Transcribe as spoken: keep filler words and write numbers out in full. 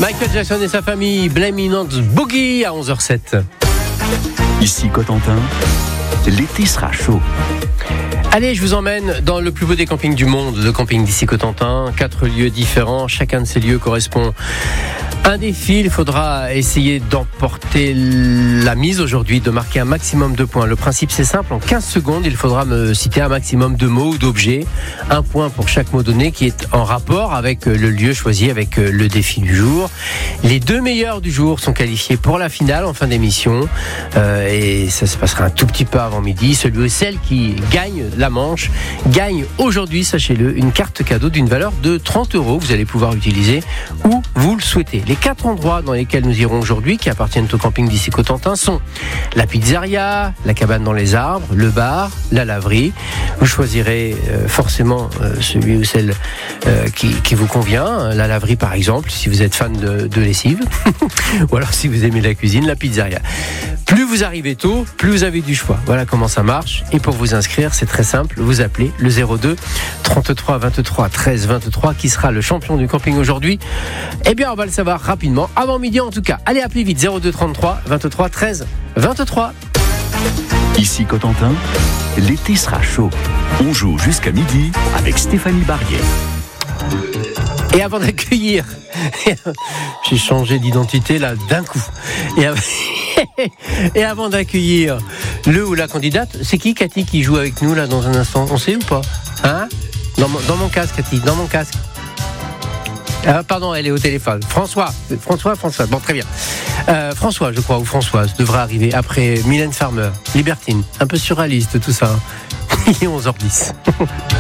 Michael Jackson et sa famille, Blame It on the Boogie à onze heures zéro sept. Ici Cotentin, l'été sera chaud. Allez, je vous emmène dans le plus beau des campings du monde, le camping d'Issy Cotentin. Quatre lieux différents, chacun de ces lieux correspond à un défi. Il faudra essayer d'emporter la mise aujourd'hui, de marquer un maximum de points. Le principe, c'est simple, en quinze secondes, il faudra me citer un maximum de mots ou d'objets. Un point pour chaque mot donné qui est en rapport avec le lieu choisi, avec le défi du jour. Les deux meilleurs du jour sont qualifiés pour la finale en fin d'émission. Euh, et ça se passera un tout petit peu avant midi. Celui ou celle qui gagne la manche gagne aujourd'hui, sachez-le, une carte cadeau d'une valeur de trente euros. Vous allez pouvoir l'utiliser où vous le souhaitez. Les quatre endroits dans lesquels nous irons aujourd'hui, qui appartiennent au camping d'Issy Cotentin, sont la pizzeria, la cabane dans les arbres, le bar, la laverie. Vous choisirez euh, forcément euh, celui ou celle euh, qui, qui vous convient. La laverie, par exemple, si vous êtes fan de, de lessive, ou alors si vous aimez la cuisine, la pizzeria. Plus vous arrivez tôt, plus vous avez du choix. Voilà comment ça marche. Et pour vous inscrire, c'est très simple. Vous appelez le zéro deux trente-trois vingt-trois treize vingt-trois. Qui sera le champion du camping aujourd'hui? Eh bien, on va le savoir rapidement, avant midi en tout cas. Allez, appelez vite, zéro deux trente-trois vingt-trois treize vingt-trois. Ici Cotentin, l'été sera chaud. On joue jusqu'à midi avec Stéphanie Barrier. Et avant d'accueillir, j'ai changé d'identité là d'un coup. Et, av... Et avant d'accueillir le ou la candidate, c'est qui, Cathy, qui joue avec nous là dans un instant? On sait ou pas? Hein? Dans mon, dans mon casque, Cathy, dans mon casque. Ah, pardon, elle est au téléphone. François, François, François. Bon, très bien. Euh, François, je crois, ou Françoise, devrait arriver après Mylène Farmer, Libertine. Un peu surréaliste tout ça. Il est onze heures dix.